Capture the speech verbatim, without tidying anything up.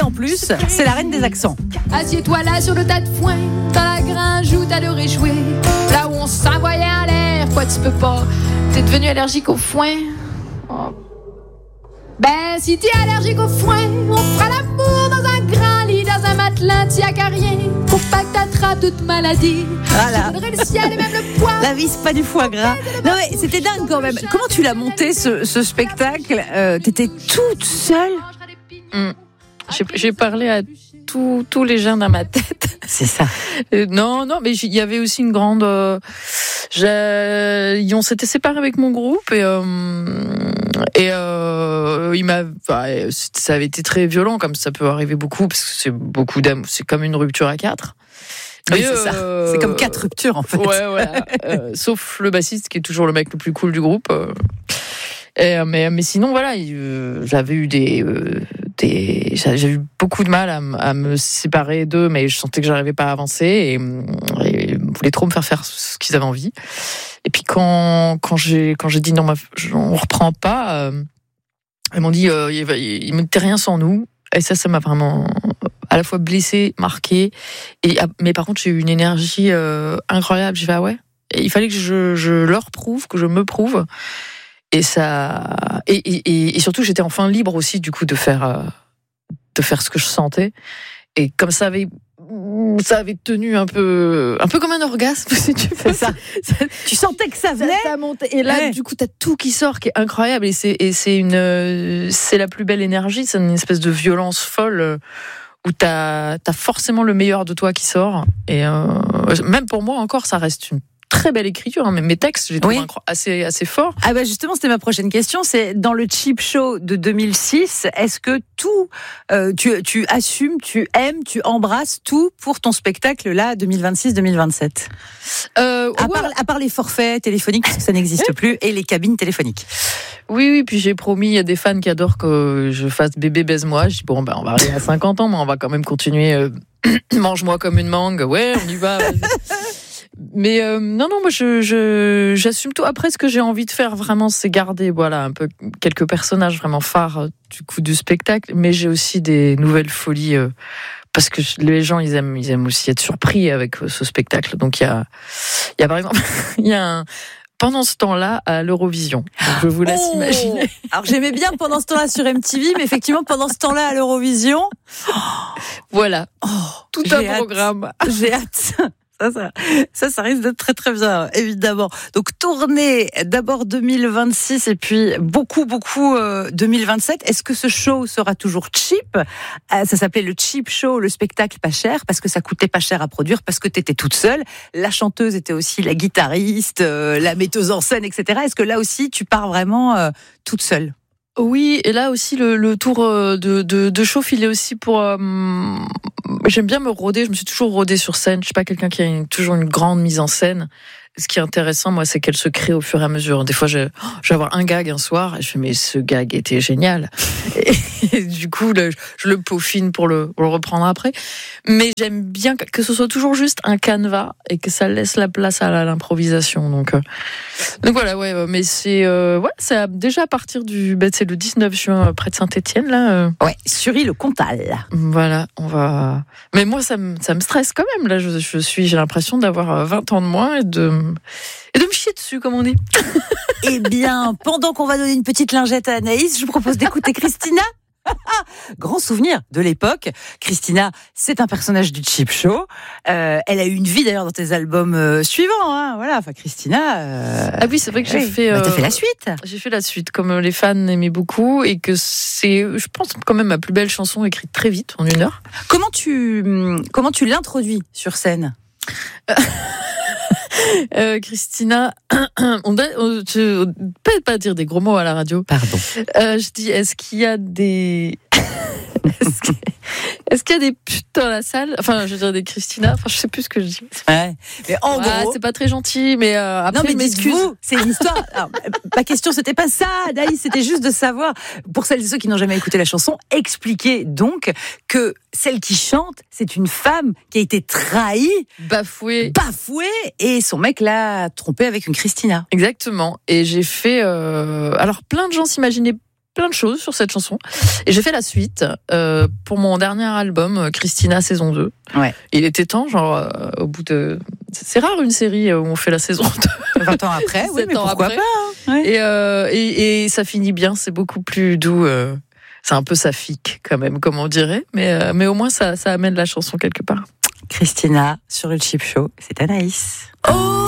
en plus, c'est la reine des accents. Assieds-toi là sur le tas de foin, dans la grange où t'adorais jouer, là où on s'envoyait en l'air, quoi tu peux pas, t'es devenu allergique au foin. Oh. Ben si t'es allergique au foin, on fera l'amour dans un grand lit, dans un matelas, t'y qu'à rien, pour pas que t'attrapes toute maladie. Voilà. Je voudrais le ciel et même le poids. La vie, c'est pas du foie gras. Non mais c'était dingue quand même. Comment tu l'as monté ce, ce spectacle euh, T'étais toute seule. Mmh. J'ai, j'ai parlé à tous, tous les gens dans ma tête. C'est ça. Euh, non, non, mais il y avait aussi une grande. Euh, j'ai, on s'était séparés avec mon groupe et euh, et euh, il m'a. Bah, ça avait été très violent, comme ça peut arriver beaucoup, parce que c'est beaucoup d'amour. C'est comme une rupture à quatre. Oui, c'est ça. Euh, c'est comme quatre ruptures en fait. Ouais, voilà. euh, sauf le bassiste qui est toujours le mec le plus cool du groupe. Euh, et, mais, mais sinon, voilà, euh, j'avais eu des, euh, des, j'ai eu beaucoup de mal à, à me séparer d'eux, mais je sentais que j'arrivais pas à avancer et, et ils voulaient trop me faire faire ce qu'ils avaient envie. Et puis quand, quand j'ai, quand j'ai dit non, on reprend pas, euh, ils m'ont dit, euh, il, il me dit rien sans nous. Et ça, ça m'a vraiment à la fois blessée, marquée. Et, mais par contre, j'ai eu une énergie euh, incroyable. J'ai fait, ah ouais. Et il fallait que je, je leur prouve, que je me prouve. Et ça, et, et, et surtout, j'étais enfin libre aussi, du coup, de faire, euh, de faire ce que je sentais. Et comme ça avait, ça avait tenu un peu, un peu comme un orgasme, si tu fais ça. ça. Tu sentais que ça venait. Ça, ça montait. Et là, ouais. Du coup, t'as tout qui sort, qui est incroyable. Et c'est, et c'est une, c'est la plus belle énergie. C'est une espèce de violence folle où t'as, t'as forcément le meilleur de toi qui sort. Et euh, même pour moi encore, ça reste une très belle écriture, hein. Mes textes, je les trouve oui. assez, assez forts. Ah bah justement, c'était ma prochaine question. C'est dans le Cheap Show de deux mille six, est-ce que tout, euh, tu, tu assumes, tu aimes, tu embrasses tout pour ton spectacle là, deux mille vingt-six deux mille vingt-sept euh, à, ouais. part, à part les forfaits téléphoniques, parce que ça n'existe plus, et les cabines téléphoniques. Oui, oui, puis j'ai promis, il y a des fans qui adorent que je fasse bébé baise-moi. Je dis bon, ben on va arriver à cinquante ans, mais on va quand même continuer. Euh, mange-moi comme une mangue. Ouais, on y va. Mais euh, non, non, moi je, je, j'assume tout. Après, ce que j'ai envie de faire vraiment, c'est garder, voilà, un peu quelques personnages vraiment phares euh, du coup du spectacle. Mais j'ai aussi des nouvelles folies euh, parce que les gens, ils aiment, ils aiment aussi être surpris avec euh, ce spectacle. Donc il y a, il y a par exemple, il y a un pendant ce temps-là à l'Eurovision. Donc, je vous laisse oh imaginer. Alors j'aimais bien pendant ce temps-là sur M T V, mais effectivement pendant ce temps-là à l'Eurovision, oh voilà, oh, tout un hâte. programme. J'ai hâte. Ça, ça, ça, ça risque d'être très très bien, évidemment. Donc tournée d'abord deux mille vingt-six et puis beaucoup beaucoup euh, deux mille vingt-sept. Est-ce que ce show sera toujours cheap ? euh, Ça s'appelait le Cheap Show, le spectacle pas cher, parce que ça coûtait pas cher à produire, parce que t'étais toute seule. La chanteuse était aussi la guitariste, euh, la metteuse en scène, et cetera. Est-ce que là aussi tu pars vraiment euh, toute seule ? Oui, et là aussi le, le tour de, de, de chauffe, il est aussi pour. Euh, j'aime bien me rôder. Je me suis toujours rodée sur scène. Je suis pas quelqu'un qui a une, toujours une grande mise en scène. Ce qui est intéressant, moi, c'est qu'elle se crée au fur et à mesure. Des fois, je, je vais avoir un gag un soir et je fais mais ce gag était génial. Et, et du coup, là, je le peaufine pour le, pour le reprendre après. Mais j'aime bien que ce soit toujours juste un canevas et que ça laisse la place à l'improvisation. Donc, euh, donc voilà, ouais. Mais c'est, euh, ouais, c'est déjà à partir du, bah, c'est le dix-neuf juin près de Saint-Étienne là. Euh. Ouais, Sury-le-Comtal. Voilà, on va. Mais moi, ça me, ça me stresse quand même. Là, je, je suis, j'ai l'impression d'avoir vingt ans de moins et de et de me chier dessus, comme on dit. Eh bien, pendant qu'on va donner une petite lingette à Anaïs, je vous propose d'écouter Christina. Grand souvenir de l'époque. Christina, c'est un personnage du Cheap Show. Euh, elle a eu une vie d'ailleurs dans tes albums euh, suivants. Hein. Voilà, enfin Christina. Euh... Ah oui, c'est vrai que j'ai oui. fait. Bah, t'as euh, fait la suite. J'ai fait la suite, comme les fans aimaient beaucoup, et que c'est, je pense, quand même ma plus belle chanson écrite très vite, en une heure. Comment tu comment tu l'introduis sur scène? Euh, Christina, on ne peut pas dire des gros mots à la radio. Pardon. Euh, je dis, est-ce qu'il y a des... est-ce, qu'il... est-ce qu'il y a des putes dans la salle ? Enfin, je veux dire des Christina. Enfin, je sais plus ce que je dis. Ouais. Mais en ouais, gros, c'est pas très gentil, mais euh, après, non, mais je m'excuse. C'est une histoire. Alors, ma question, c'était pas ça, Anaïs. C'était juste de savoir, pour celles et ceux qui n'ont jamais écouté la chanson, expliquer donc que celle qui chante, c'est une femme qui a été trahie, bafouée, bafouée, et son mec l'a trompée avec une Christina. Exactement. Et j'ai fait. Euh... Alors, plein de gens s'imaginaient plein de choses sur cette chanson. Et j'ai fait la suite euh, pour mon dernier album, Christina saison deux. Ouais. Il était temps, genre, euh, au bout de... C'est rare une série où on fait la saison deux. vingt ans après, oui, mais pourquoi après. pas hein. Ouais. Et, euh, et, et ça finit bien, c'est beaucoup plus doux. Euh, c'est un peu saphique, quand même, comme on dirait. Mais, euh, mais au moins, ça, ça amène la chanson quelque part. Christina, sur le Chip Show, c'est Anaïs. Oh